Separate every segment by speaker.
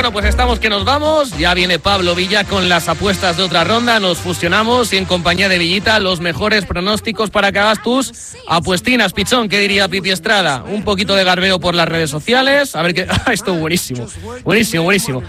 Speaker 1: Bueno, pues estamos que nos vamos. Ya viene Pablo Villa con las apuestas de otra ronda. Nos fusionamos y en compañía de Villita los mejores pronósticos para que hagas tus apuestinas. Pichón, ¿qué diría Pipi Estrada? Un poquito de garbeo por las redes sociales. A ver qué... Esto buenísimo. Buenísimo.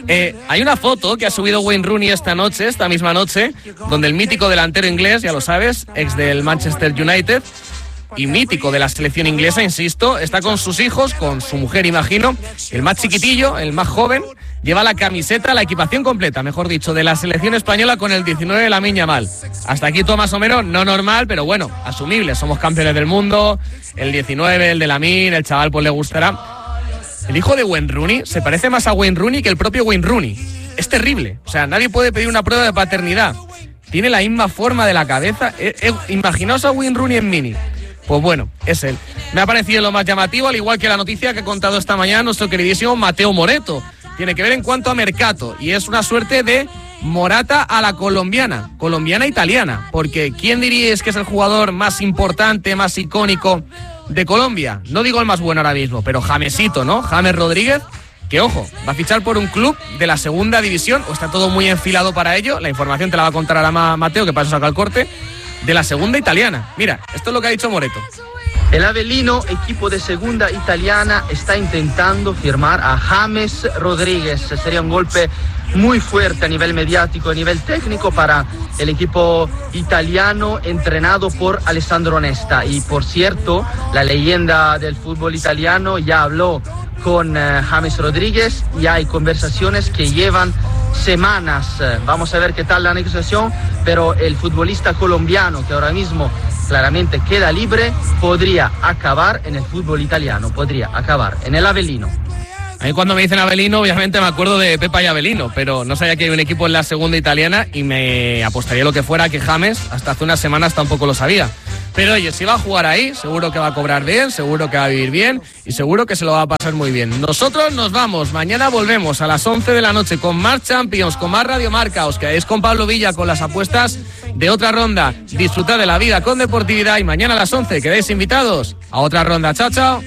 Speaker 1: Hay una foto que ha subido Wayne Rooney esta misma noche, donde el mítico delantero inglés, ya lo sabes, ex del Manchester United y mítico de la selección inglesa, insisto, está con sus hijos, con su mujer, imagino. El más chiquitillo, el más joven, lleva la camiseta, la equipación completa, mejor dicho, de la selección española con el 19 de Lamine Yamal. Hasta aquí todo más o menos, no normal, pero bueno, asumible. Somos campeones del mundo, el 19, el de Lamine, el chaval pues le gustará. El hijo de Wayne Rooney se parece más a Wayne Rooney que el propio Wayne Rooney. Es terrible, o sea, nadie puede pedir una prueba de paternidad. Tiene la misma forma de la cabeza. Imaginaos a Wayne Rooney en mini. Pues bueno, es él. Me ha parecido lo más llamativo, al igual que la noticia que ha contado esta mañana nuestro queridísimo Mateo Moretto. Tiene que ver en cuanto a mercado y es una suerte de Morata a la colombiana-italiana. Porque ¿quién diríais que es el jugador más importante, más icónico de Colombia? No digo el más bueno ahora mismo, pero Jamesito, ¿no? James Rodríguez, que ojo, va a fichar por un club de la segunda división, o está todo muy enfilado para ello. La información te la va a contar ahora Mateo, que para eso saca el corte. De la segunda italiana. Mira, esto es lo que ha dicho Moretto.
Speaker 2: El Avellino, equipo de segunda italiana, está intentando firmar a James Rodríguez. Sería un golpe muy fuerte a nivel mediático, a nivel técnico para el equipo italiano entrenado por Alessandro Nesta. Y por cierto, la leyenda del fútbol italiano ya habló con James Rodríguez y hay conversaciones que llevan semanas. Vamos a ver qué tal la negociación, pero el futbolista colombiano, que ahora mismo claramente queda libre, podría acabar en el fútbol italiano, podría acabar en el Avellino.
Speaker 1: A mí cuando me dicen Avellino, obviamente me acuerdo de Pepa y Avellino, pero no sabía que hay un equipo en la segunda italiana y me apostaría lo que fuera que James hasta hace unas semanas tampoco lo sabía. Pero oye, si va a jugar ahí, seguro que va a cobrar bien, seguro que va a vivir bien y seguro que se lo va a pasar muy bien. Nosotros nos vamos, mañana volvemos a las 11 de la noche con más Champions, con más Radio Marca. Os quedáis con Pablo Villa con las apuestas de otra ronda. Disfrutad de la vida con deportividad y mañana a las 11 quedáis invitados a otra ronda. Chao, chao.